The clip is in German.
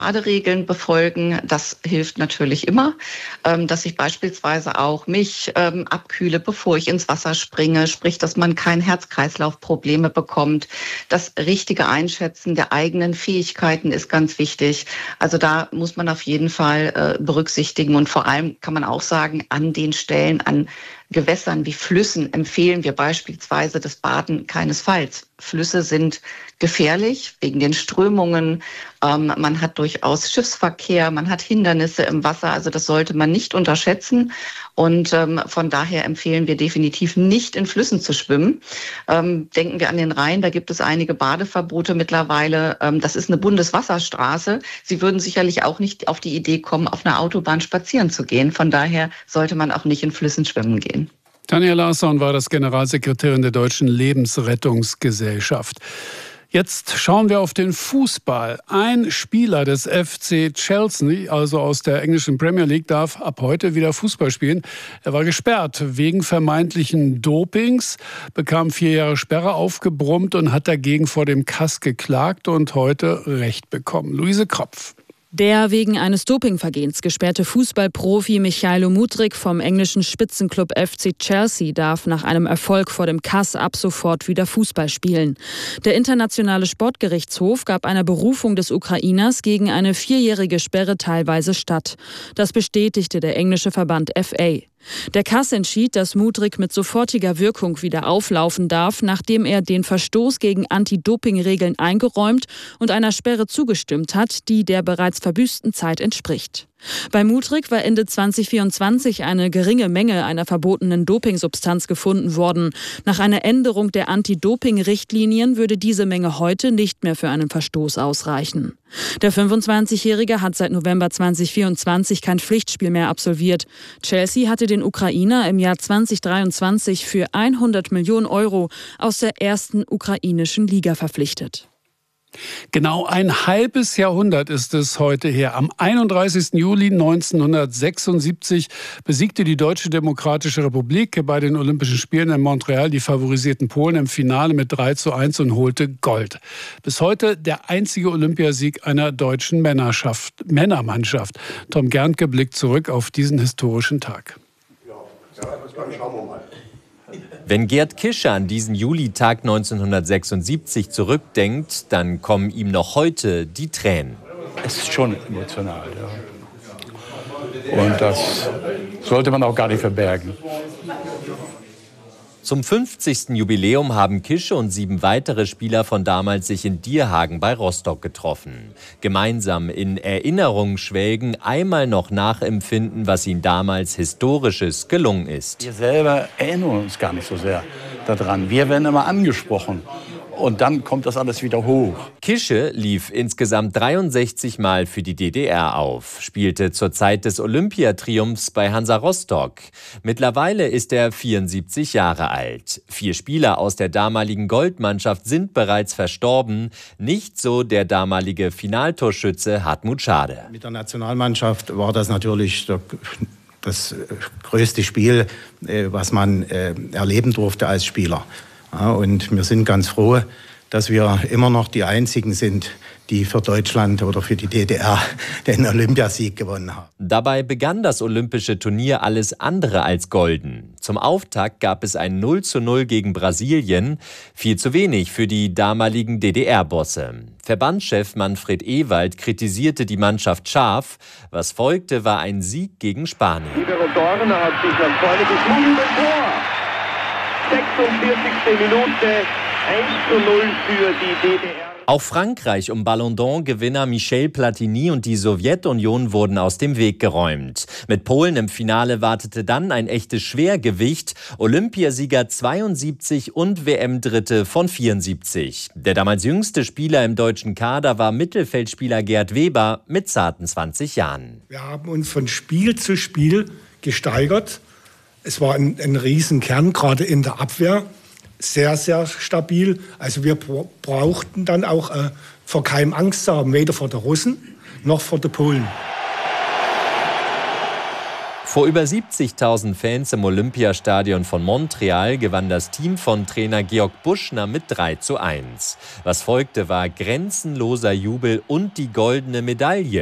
Baderegeln befolgen. Das hilft natürlich immer, dass ich beispielsweise auch mich abkühle, bevor ich ins Wasser springe, sprich, dass man keine Herz-Kreislauf-Probleme bekommt. Das richtige Einschätzen der eigenen Fähigkeiten ist ganz wichtig. Also da muss man auf jeden Fall berücksichtigen und vor allem kann man auch sagen, an den Stellen, an Gewässern wie Flüssen empfehlen wir beispielsweise das Baden keinesfalls. Flüsse sind gefährlich wegen den Strömungen. Man hat durchaus Schiffsverkehr, man hat Hindernisse im Wasser. Also das sollte man nicht unterschätzen. Und von daher empfehlen wir definitiv nicht in Flüssen zu schwimmen. Denken wir an den Rhein, da gibt es einige Badeverbote mittlerweile. Das ist eine Bundeswasserstraße. Sie würden sicherlich auch nicht auf die Idee kommen, auf einer Autobahn spazieren zu gehen. Von daher sollte man auch nicht in Flüssen schwimmen gehen. Tanja Larsson war das Generalsekretärin der Deutschen Lebensrettungsgesellschaft. Jetzt schauen wir auf den Fußball. Ein Spieler des FC Chelsea, also aus der englischen Premier League, darf ab heute wieder Fußball spielen. Er war gesperrt wegen vermeintlichen Dopings, bekam 4 Jahre Sperre aufgebrummt und hat dagegen vor dem CAS geklagt und heute Recht bekommen. Luise Kropf. Der wegen eines Dopingvergehens gesperrte Fußballprofi Michailo Mudryk vom englischen Spitzenklub FC Chelsea darf nach einem Erfolg vor dem CAS ab sofort wieder Fußball spielen. Der internationale Sportgerichtshof gab einer Berufung des Ukrainers gegen eine 4-jährige Sperre teilweise statt. Das bestätigte der englische Verband FA. Der CAS entschied, dass Mudryk mit sofortiger Wirkung wieder auflaufen darf, nachdem er den Verstoß gegen Anti-Doping-Regeln eingeräumt und einer Sperre zugestimmt hat, die der bereits verbüßten Zeit entspricht. Bei Mudryk war Ende 2024 eine geringe Menge einer verbotenen Dopingsubstanz gefunden worden. Nach einer Änderung der Anti-Doping-Richtlinien würde diese Menge heute nicht mehr für einen Verstoß ausreichen. Der 25-Jährige hat seit November 2024 kein Pflichtspiel mehr absolviert. Chelsea hatte den Ukrainer im Jahr 2023 für 100 Millionen Euro aus der ersten ukrainischen Liga verpflichtet. Genau ein halbes Jahrhundert ist es heute her. Am 31. Juli 1976 besiegte die Deutsche Demokratische Republik bei den Olympischen Spielen in Montreal die favorisierten Polen im Finale mit 3:1 und holte Gold. Bis heute der einzige Olympiasieg einer deutschen Männermannschaft. Tom Gerntke blickt zurück auf diesen historischen Tag. Schauen wir mal. Wenn Gerd Kischer an diesen Julitag 1976 zurückdenkt, dann kommen ihm noch heute die Tränen. Es ist schon emotional, ja. Und das sollte man auch gar nicht verbergen. Zum 50. Jubiläum haben Kische und 7 weitere Spieler von damals sich in Dierhagen bei Rostock getroffen. Gemeinsam in Erinnerung schwelgen, einmal noch nachempfinden, was ihnen damals Historisches gelungen ist. Wir selber erinnern uns gar nicht so sehr daran. Wir werden immer angesprochen. Und dann kommt das alles wieder hoch. Kische lief insgesamt 63 Mal für die DDR auf, spielte zur Zeit des Olympiatriumphs bei Hansa Rostock. Mittlerweile ist er 74 Jahre alt. 4 Spieler aus der damaligen Goldmannschaft sind bereits verstorben. Nicht so der damalige Finaltorschütze Hartmut Schade. Mit der Nationalmannschaft war das natürlich das größte Spiel, was man erleben durfte als Spieler. Ja, und wir sind ganz froh, dass wir immer noch die Einzigen sind, die für Deutschland oder für die DDR den Olympiasieg gewonnen haben. Dabei begann das olympische Turnier alles andere als golden. Zum Auftakt gab es ein 0:0 gegen Brasilien, viel zu wenig für die damaligen DDR-Bosse. Verbandschef Manfred Ewald kritisierte die Mannschaft scharf. Was folgte, war ein Sieg gegen Spanien. Ibero Dorna hat sich nach vorne geschwungen, Tor! 46. Minute, 1:0 für die DDR. Auch Frankreich um Ballon d'Or-Gewinner Michel Platini und die Sowjetunion wurden aus dem Weg geräumt. Mit Polen im Finale wartete dann ein echtes Schwergewicht, Olympiasieger 72 und WM-Dritte von 74. Der damals jüngste Spieler im deutschen Kader war Mittelfeldspieler Gerd Weber mit zarten 20 Jahren. Wir haben uns von Spiel zu Spiel gesteigert. Es war ein Riesenkern, gerade in der Abwehr, sehr, sehr stabil. Also wir brauchten dann auch vor keinem Angst zu haben, weder vor den Russen noch vor den Polen. Vor über 70.000 Fans im Olympiastadion von Montreal gewann das Team von Trainer Georg Buschner mit 3:1. Was folgte, war grenzenloser Jubel und die goldene Medaille.